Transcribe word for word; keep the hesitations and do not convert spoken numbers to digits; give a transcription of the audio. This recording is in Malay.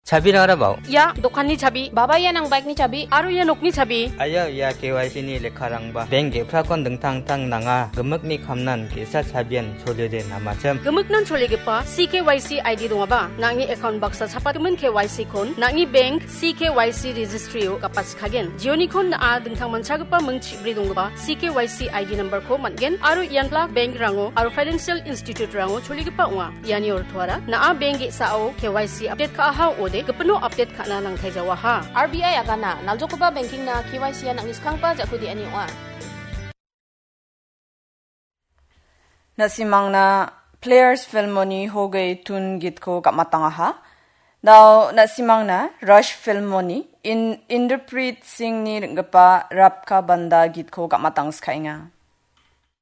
Chabi na rabaw? Ya, dokan ni chabi. Baba yan ang bike ni chabi. Aro ya nok ni chabi. Ayaw ya K Y C ni lekharang ba. Bank ge prakon dengtang tang nanga gemek ni khamnan kesa chabian cholede namacham. Gemek nan cholegepa C K Y C I D dongaba. Nangni account box sa sapatmen K Y C kon. Nangni bank C K Y C registry o kapas kagen. Jioni kon na dengtang manchagpa mengchibri dongaba C K Y C I D number ko matgen. Aro yanla bank rango aro financial institute rango cholegepa wa. Yani orthwara na bank ge sao K Y C update ka ha ode kepenuh update kana lang thai jawa ha. R B I agana naljokoba banking na K Y C yan ang iskangpa jakudi ani wa. Nasimang na players filmoni hogay tun git ko kamatanga ha. Now nasimang na rush filmoni in interpret sing ni ngapa rap ka banda git ko kamatang skainga.